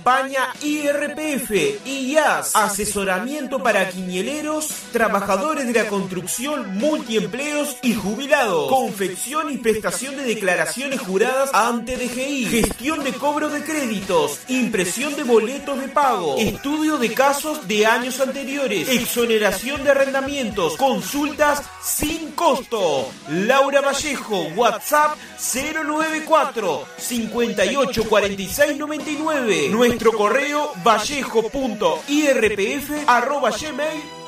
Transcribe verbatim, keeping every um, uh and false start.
Paña I R P F y I A S, asesoramiento para quiñeleros, trabajadores de la construcción, multiempleos y jubilados, confección y prestación de declaraciones juradas ante D G I, gestión de cobro de créditos, impresión de boletos de pago, estudio de casos de años anteriores, exoneración de arrendamientos, consultas sin costo. Laura Vallejo, WhatsApp cero nueve cuatro, cincuenta y ocho, cuarenta y seis, noventa y nueve. Nuestro correo vallejo punto i r p f arroba gmail